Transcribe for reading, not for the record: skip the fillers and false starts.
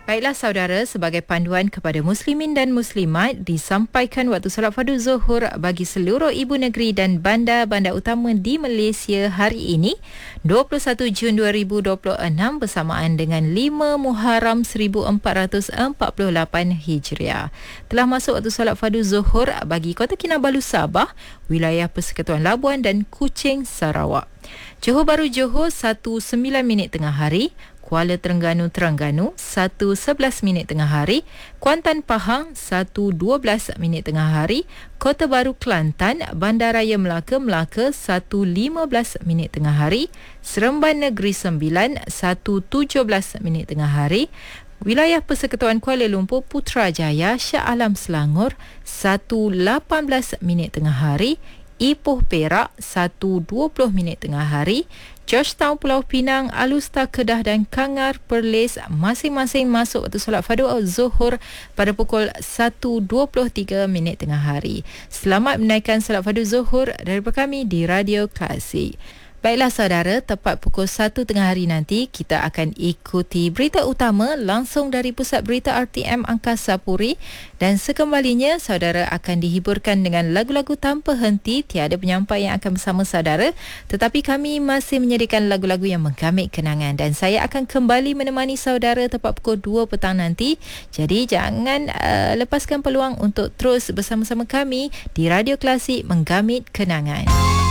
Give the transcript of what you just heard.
Baiklah saudara, sebagai panduan kepada muslimin dan muslimat, disampaikan waktu solat fardu Zuhur bagi seluruh ibu negeri dan bandar-bandar utama di Malaysia hari ini 21 Jun 2026 bersamaan dengan 5 Muharram 1448 Hijriah. Telah masuk waktu solat fardu Zuhur bagi Kota Kinabalu Sabah, wilayah Persekutuan Labuan dan Kuching Sarawak. Johor Bahru Johor 1.9 minit tengah hari, Kuala Terengganu 1.11 minit tengah hari, Kuantan Pahang 1.12 minit tengah hari, Kota Baru Kelantan, Bandaraya Melaka 1.15 minit tengah hari, Seremban Negeri Sembilan 1.17 minit tengah hari, wilayah Persekutuan Kuala Lumpur Putrajaya Shah Alam Selangor 1.18 minit tengah hari, Ipoh Perak 1.20 minit tengah hari, Georgetown Pulau Pinang, Alustar Kedah dan Kangar Perlis masing-masing masuk waktu solat fardu Zuhur pada pukul 1.23 minit tengah hari. Selamat menaikkan solat fardu Zuhur daripada kami di Radio Klasik. Baiklah saudara, tepat pukul 1 tengah hari nanti kita akan ikuti berita utama langsung dari Pusat Berita RTM Angkasa Puri, dan sekembalinya saudara akan dihiburkan dengan lagu-lagu tanpa henti, tiada penyampai yang akan bersama saudara, tetapi kami masih menyediakan lagu-lagu yang menggamit kenangan, dan saya akan kembali menemani saudara tepat pukul 2 petang nanti. Jadi jangan lepaskan peluang untuk terus bersama-sama kami di Radio Klasik menggamit kenangan.